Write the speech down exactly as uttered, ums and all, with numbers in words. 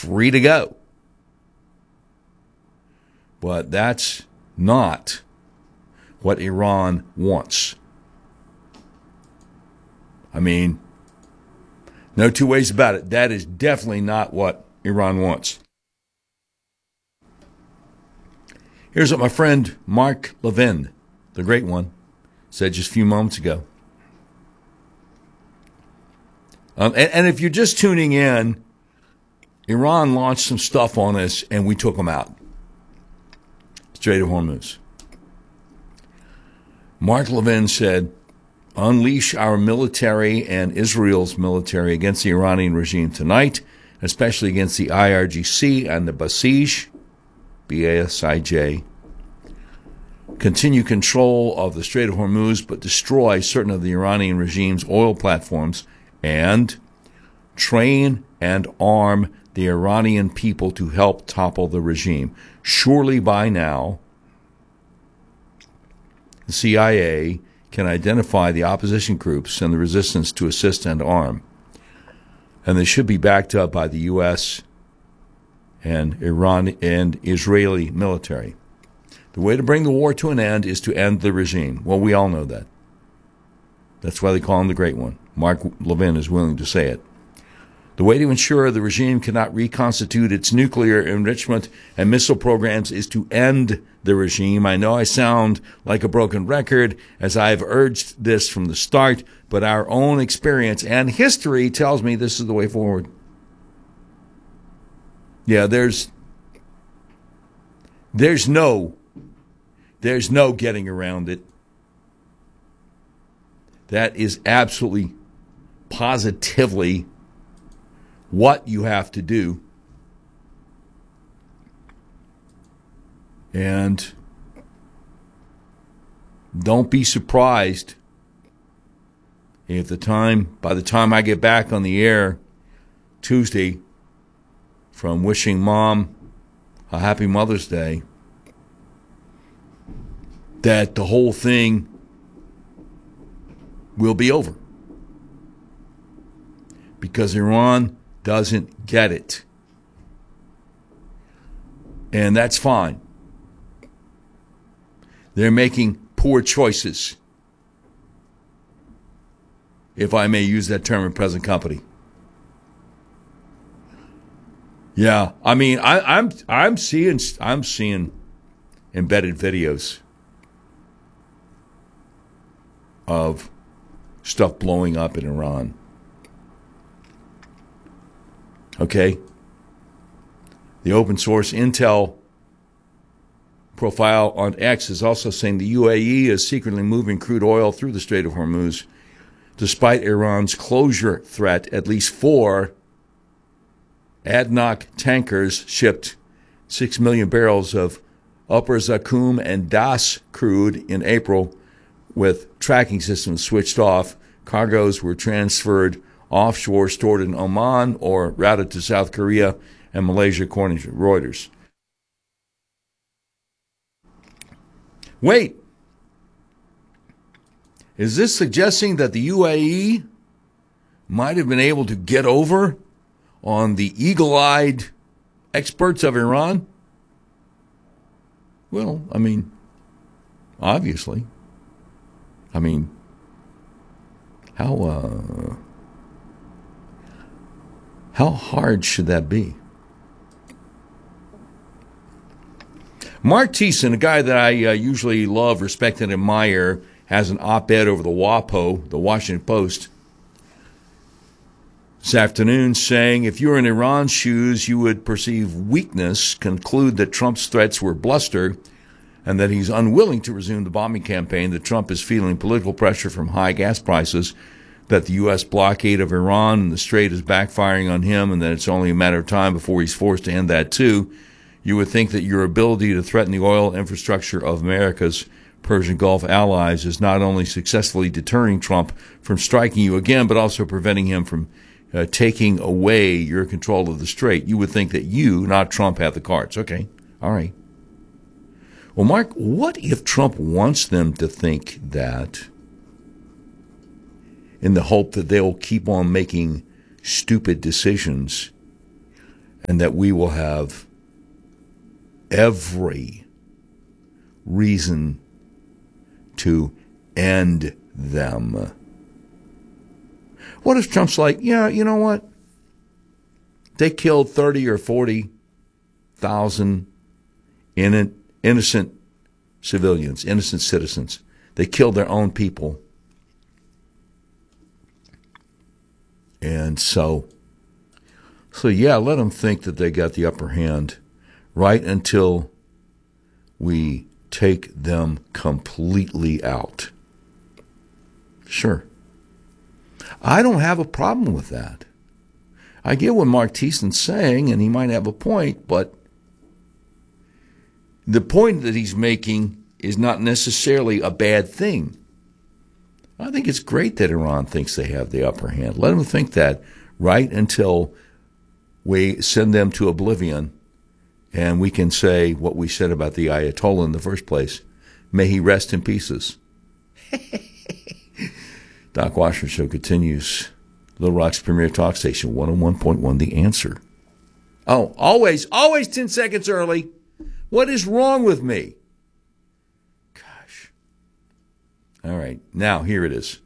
free to go. But that's not what Iran wants. I mean, no two ways about it. That is definitely not what Iran wants. Here's what my friend Mark Levin, the great one, said just a few moments ago. Um, and, and if you're just tuning in, Iran launched some stuff on us and we took them out. Strait of Hormuz. Mark Levin said, unleash our military and Israel's military against the Iranian regime tonight, especially against the I R G C and the Basij, B A S I J. Continue control of the Strait of Hormuz, but destroy certain of the Iranian regime's oil platforms, and train and arm the Iranian people to help topple the regime. Surely by now, the C I A can identify the opposition groups and the resistance to assist and arm. And they should be backed up by the U S and Iran and Israeli military. The way to bring the war to an end is to end the regime. Well, we all know that. That's why they call him the Great One. Mark Levin is willing to say it. The way to ensure the regime cannot reconstitute its nuclear enrichment and missile programs is to end the regime. I know I sound like a broken record, as I've urged this from the start, but our own experience and history tells me this is the way forward. Yeah, there's there's no there's no getting around it. That is absolutely, positively what you have to do. And don't be surprised if the time, by the time I get back on the air Tuesday from wishing Mom a happy Mother's Day, that the whole thing will be over. Because Iran doesn't get it. And that's fine. They're making poor choices, if I may use that term in present company. Yeah, I mean, I, I'm I'm seeing I'm seeing embedded videos of stuff blowing up in Iran. Okay? The open source Intel profile on X is also saying the U A E is secretly moving crude oil through the Strait of Hormuz. Despite Iran's closure threat, at least four ADNOC tankers shipped six million barrels of Upper Zakum and Das crude in April with tracking systems switched off. Cargoes were transferred offshore, stored in Oman, or routed to South Korea and Malaysia, according to Reuters. Wait. Is this suggesting that the U A E might have been able to get over on the eagle-eyed experts of Iran? Well, I mean, obviously. I mean, how uh, how hard should that be? Mark Thiessen, a guy that I uh, usually love, respect, and admire, has an op-ed over the WAPO, the Washington Post, this afternoon saying, if you were in Iran's shoes, you would perceive weakness, conclude that Trump's threats were bluster, and that he's unwilling to resume the bombing campaign, that Trump is feeling political pressure from high gas prices, that the U S blockade of Iran and the Strait is backfiring on him, and that it's only a matter of time before he's forced to end that too. You would think that your ability to threaten the oil infrastructure of America's Persian Gulf allies is not only successfully deterring Trump from striking you again, but also preventing him from uh, taking away your control of the Strait. You would think that you, not Trump, have the cards. Okay, all right. Well, Mark, what if Trump wants them to think that in the hope that they'll keep on making stupid decisions and that we will have every reason to end them. What if Trump's like, yeah, you know what? They killed thirty or forty thousand innocent civilians, innocent citizens. They killed their own people. And so, so yeah, let them think that they got the upper hand right until we take them completely out. Sure. I don't have a problem with that. I get what Mark Thiessen's saying, and he might have a point, but the point that he's making is not necessarily a bad thing. I think it's great that Iran thinks they have the upper hand. Let them think that right until we send them to oblivion and we can say what we said about the Ayatollah in the first place. May he rest in pieces. Doc Washer Show continues. Little Rock's premier talk station, one oh one point one The Answer. Oh, always, always ten seconds early. What is wrong with me? Gosh. All right, now here it is.